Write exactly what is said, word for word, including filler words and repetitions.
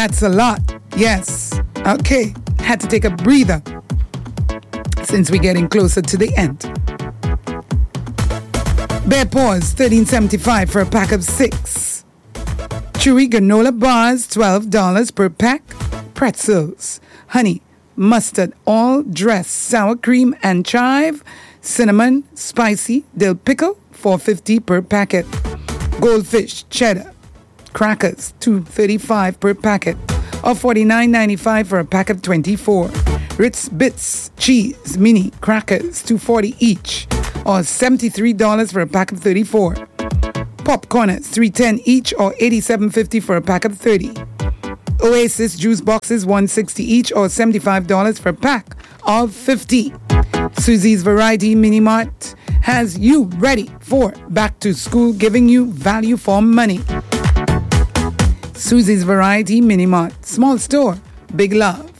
That's a lot. Yes. Okay. Had to take a breather since we're getting closer to the end. Bear Paws, thirteen seventy-five for a pack of six. Chewy granola bars, twelve dollars per pack. Pretzels, honey, mustard, all dressed, sour cream and chive, cinnamon, spicy, dill pickle, four fifty per packet. Goldfish, cheddar, crackers, two thirty-five per packet, or forty-nine ninety-five for a pack of twenty-four. Ritz Bits, cheese, mini, crackers, two forty each, or seventy-three dollars for a pack of thirty-four. Popcorners, three ten each, or eighty-seven fifty for a pack of thirty. Oasis juice boxes, one sixty each, or seventy-five dollars for a pack of fifty. Susie's Variety Mini Mart has you ready for back to school, giving you value for money. Susie's Variety Mini Mart, small store, big love.